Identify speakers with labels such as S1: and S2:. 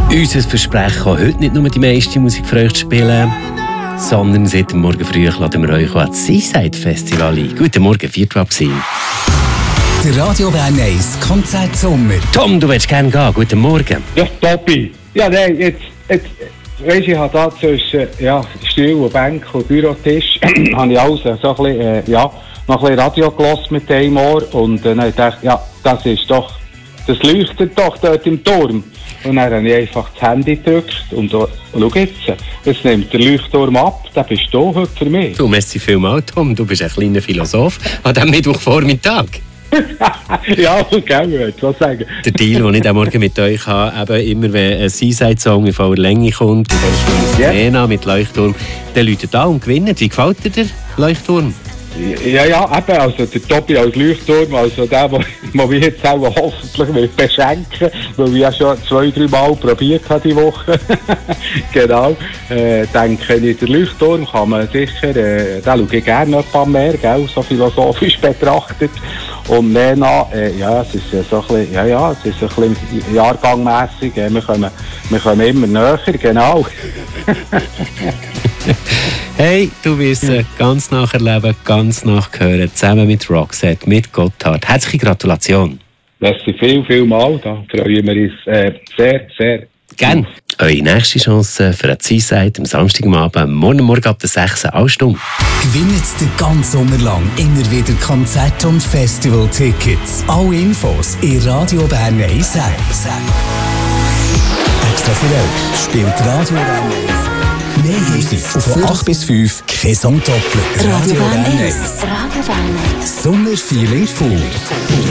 S1: Unser Versprechen, heute nicht nur die meiste Musik für euch zu spielen, sondern seit dem Morgen früh laden wir euch an das Seaside Festival ein. Guten Morgen, 4 Uhr.
S2: Der Radio Bern 1 Konzertsommer.
S1: Tom, du willst gerne gehen. Guten Morgen.
S3: Ja, Tobi. Ja, nein, jetzt weisst du, ich habe da zwischen Stuhl und Bank und Bürotisch habe ich alles so ein bisschen, noch ein bisschen Radio gehört mit einem Ohr und dann habe ich gedacht, ja, das leuchtet doch dort im Turm. Und dann habe ich einfach das Handy gedrückt und schau jetzt nimmt der Leuchtturm ab, das bist du heute für mich.
S1: Du, merci vielmals, Tom. Du bist ein kleiner Philosoph an diesem Mittwochvormittag.
S3: Ja, gerne, was sagen.
S1: Der Deal, den ich am Morgen mit euch habe, eben immer wenn ein Seaside-Song in voller Länge kommt, in der Stunde Lena mit Leuchtturm, dann läutet an und gewinnt. Wie gefällt dir der Leuchtturm?
S3: Ja, eben, also der Tobi als Leuchtturm, also der mich jetzt auch hoffentlich beschenken, weil ich ja schon 2-3 Mal probiert habe die Woche. Genau, denke ich, der Leuchtturm kann man sicher, den schaue ich gerne ein paar mehr, gell, so philosophisch betrachtet. Und Lena, es ist so ein bisschen, es ist ein bisschen jahrgangmässig, wir kommen immer näher, genau.
S1: Hey, du wirst ganz nacherleben, ganz nachhören, zusammen mit Roxette, mit Gotthard. Herzliche Gratulation.
S3: Merci viel mal, da freuen wir uns sehr, sehr.
S1: Gerne. Eure nächste Chance für ein Seaside am Samstagabend, morgen ab der 6. Stunde.
S2: Gewinnt den ganzen Sommer lang immer wieder Konzert- und Festival-Tickets. Alle Infos in Radio Bern 1. Extra für euch spielt Radio Bern 1. Mehr Musik von 8 bis 5, kein Song doppelt. Radio Bern 1. Sommerfeeling full.